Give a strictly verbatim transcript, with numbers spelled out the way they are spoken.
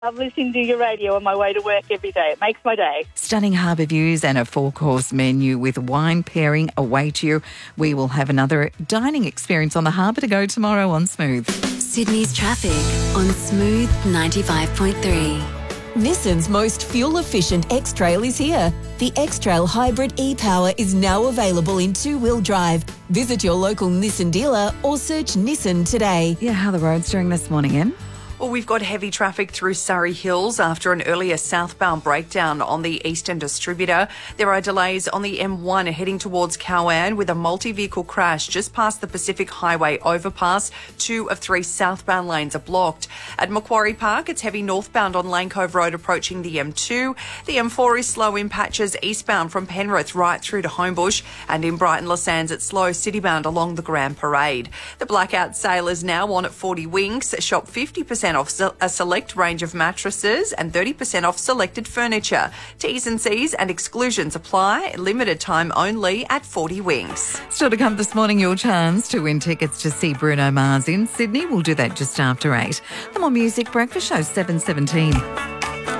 I'm listening to your radio on my way to work every day. It makes my day. Stunning harbour views and a four-course menu with wine pairing await you. We will have another dining experience on the harbour to go tomorrow on Smooth. Sydney's traffic on Smooth ninety-five point three. Nissan's most fuel-efficient X-Trail is here. The X-Trail Hybrid e-Power is now available in two-wheel drive. Visit your local Nissan dealer or search Nissan today. Yeah, how are the roads doing this morning, Em? Well, we've got heavy traffic through Surrey Hills after an earlier southbound breakdown on the Eastern Distributor. There are delays on the M one heading towards Cowan with a multi-vehicle crash just past the Pacific Highway overpass. Two of three southbound lanes are blocked. At Macquarie Park, it's heavy northbound on Lane Cove Road approaching the M two. The M four is slow in patches eastbound from Penrith right through to Homebush. And in Brighton Les Sands, it's slow citybound along the Grand Parade. The blackout sale is now on at forty Winks. Shop fifty percent off a select range of mattresses and thirty percent off selected furniture. T's and C's and exclusions apply. Limited time only at forty Winks. Still to come this morning, your chance to win tickets to see Bruno Mars in Sydney. We'll do that just after eight. The More Music Breakfast Show, seven seventeen.